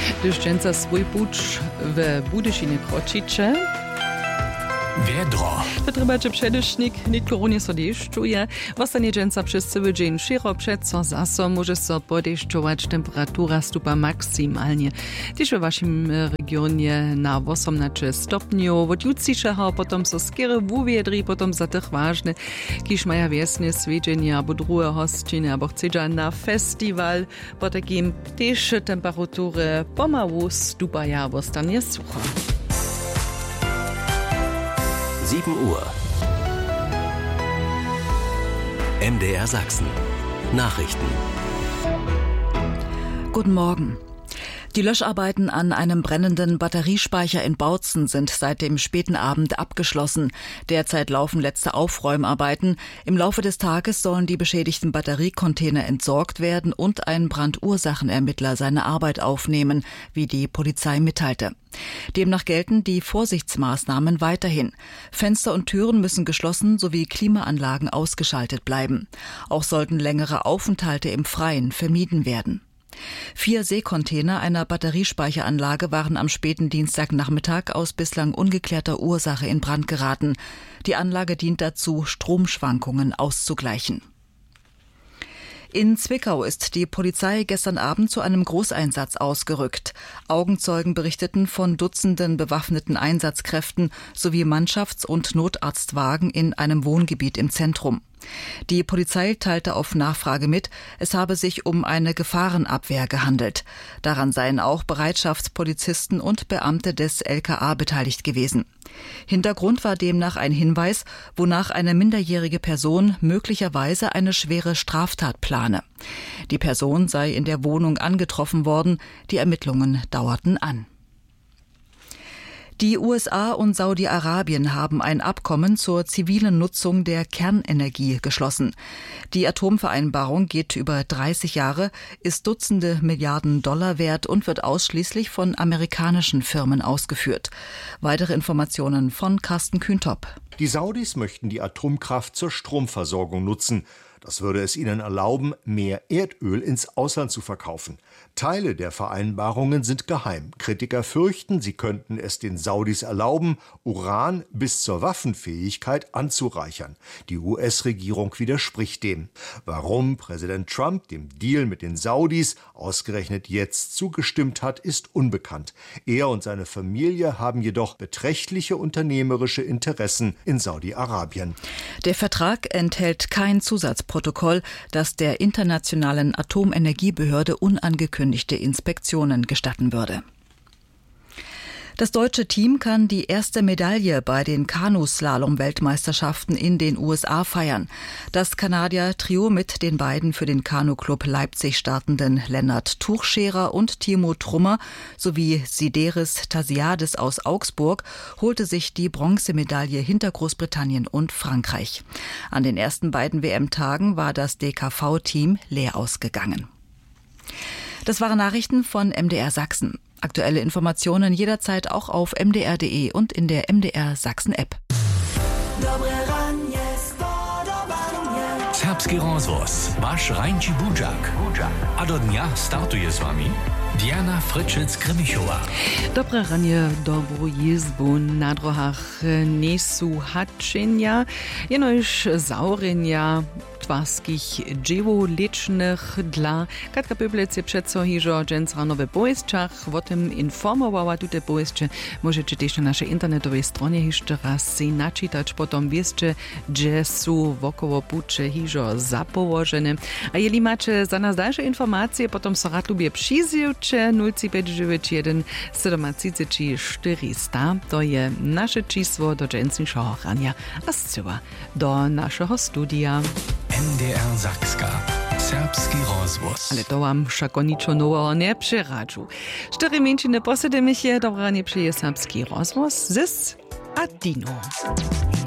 Dyszczęca swój pucz w Budyšinie kročiče. Wiedro. Wytrybacie przedesznik, niektórzy so deszczuje. Ostanie dżęca przez cały dzień sziro przeco zaso może so podeszczować. Temperatura stupa maksymalnie. Też w waszym regionie na 18 stopni. Od jutrzejszego potom so skiery wuwiedri, potom za tych ważne, kiż maja wiesne swiedzenie albo drugie hostiny, albo chcedza na festiwal. Po takim też temperatury pomału stupaja, ostanie sucho. 7 Uhr. MDR Sachsen. Nachrichten. Guten Morgen. Die Löscharbeiten an einem brennenden Batteriespeicher in Bautzen sind seit dem späten Abend abgeschlossen. Derzeit laufen letzte Aufräumarbeiten. Im Laufe des Tages sollen die beschädigten Batteriecontainer entsorgt werden und ein Brandursachenermittler seine Arbeit aufnehmen, wie die Polizei mitteilte. Demnach gelten die Vorsichtsmaßnahmen weiterhin. Fenster und Türen müssen geschlossen sowie Klimaanlagen ausgeschaltet bleiben. Auch sollten längere Aufenthalte im Freien vermieden werden. 4 Seekontainer einer Batteriespeicheranlage waren am späten Dienstagnachmittag aus bislang ungeklärter Ursache in Brand geraten. Die Anlage dient dazu, Stromschwankungen auszugleichen. In Zwickau ist die Polizei gestern Abend zu einem Großeinsatz ausgerückt. Augenzeugen berichteten von Dutzenden bewaffneten Einsatzkräften sowie Mannschafts- und Notarztwagen in einem Wohngebiet im Zentrum. Die Polizei teilte auf Nachfrage mit, es habe sich um eine Gefahrenabwehr gehandelt. Daran seien auch Bereitschaftspolizisten und Beamte des LKA beteiligt gewesen. Hintergrund war demnach ein Hinweis, wonach eine minderjährige Person möglicherweise eine schwere Straftat plane. Die Person sei in der Wohnung angetroffen worden, die Ermittlungen dauerten an. Die USA und Saudi-Arabien haben ein Abkommen zur zivilen Nutzung der Kernenergie geschlossen. Die Atomvereinbarung geht über 30 Jahre, ist Dutzende Milliarden Dollar wert und wird ausschließlich von amerikanischen Firmen ausgeführt. Weitere Informationen von Carsten Kühntop. Die Saudis möchten die Atomkraft zur Stromversorgung nutzen. Das würde es ihnen erlauben, mehr Erdöl ins Ausland zu verkaufen. Teile der Vereinbarungen sind geheim. Kritiker fürchten, sie könnten es den Saudis erlauben, Uran bis zur Waffenfähigkeit anzureichern. Die US-Regierung widerspricht dem. Warum Präsident Trump dem Deal mit den Saudis ausgerechnet jetzt zugestimmt hat, ist unbekannt. Er und seine Familie haben jedoch beträchtliche unternehmerische Interessen in Saudi-Arabien. Der Vertrag enthält kein Zusatzprotokoll, das der Internationalen Atomenergiebehörde unangekündigte Inspektionen gestatten würde. Das deutsche Team kann die erste Medaille bei den Kanuslalom-Weltmeisterschaften in den USA feiern. Das Kanadier-Trio mit den beiden für den Kanu-Club Leipzig startenden Lennart Tuchscherer und Timo Trummer sowie Sideris Tasiades aus Augsburg holte sich die Bronzemedaille hinter Großbritannien und Frankreich. An den ersten beiden WM-Tagen war das DKV-Team leer ausgegangen. Das waren Nachrichten von MDR Sachsen. Aktuelle Informationen jederzeit auch auf mdr.de und in der MDR Sachsen App. Serbski rozvoz, waš Rajnči Budžak. A do dnia startuje s vami Diana Fryczec-Kremichowa. Dobre ranie, dobrú jizbu na drohách nesu hačenia, jenož zaurenia twarskich dżewo-licznych dla Katka Pöblec je przeco hižo dżens rano w Boisčach, o tym informowała tute Boisče. Możecie też na naszej internetowej stronie jeszcze raz si naczytać, potom wiecie, gdzie są wokoło pucze hižo zapołożone. A jeli macie za nas dalsze informacje, potom so rad lubie przyzjewcie 0591 37 400. To je nasze čísło do dżensnišoho rania a zcela do naszego studia. MDR Sakska. Serbski rozvoz. Ale to wam všako ničo nového nepřeradžu. 4 minčine posedemiche, dobrá nepřeje serbski rozvoz, zis a Dino.